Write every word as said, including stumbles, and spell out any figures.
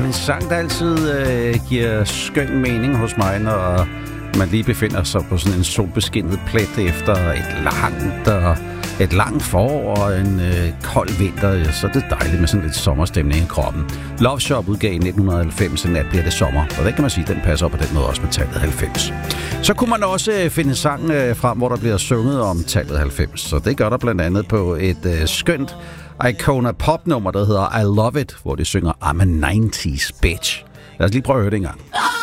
en sang, der altid øh, giver skøn mening hos mig, når man lige befinder sig på sådan en solbeskinnet plet efter et langt, og et langt forår og en øh, kold vinter. Så er det dejligt med sådan lidt sommerstemning i kroppen. Love Shop udgav i nitten halvfems, en nat bliver det sommer, og det kan man sige, den passer på den måde også med tallet halvfems. Så kunne man også øh, finde sang øh, frem, hvor der bliver sunget om tallet halvfems, så det gør der blandt andet på et øh, skønt Icona Pop-nummer, der hedder I Love It, hvor de synger I'm a nineties bitch. Lad os lige prøve at høre det en gang.